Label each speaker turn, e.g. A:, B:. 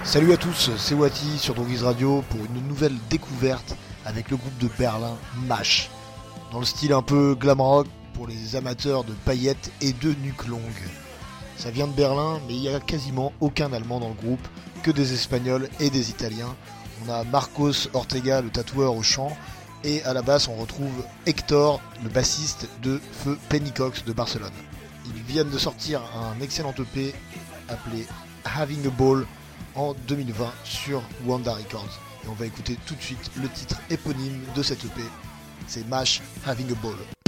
A: Salut à tous, c'est Wati sur Droguise Radio pour une nouvelle découverte avec le groupe de Berlin MASH. Dans le style un peu glam rock pour les amateurs de paillettes et de nuques longues. Ça vient de Berlin, mais il n'y a quasiment aucun Allemand dans le groupe, que des Espagnols et des Italiens. On a Marcos Ortega, le tatoueur au chant, et à la basse on retrouve Hector, le bassiste de Feu Pennycox de Barcelone. Ils viennent de sortir un excellent EP appelé Having a Ball en 2020 sur Wanda Records. Et on va écouter tout de suite le titre éponyme de cet EP. C'est MASH Having a Ball.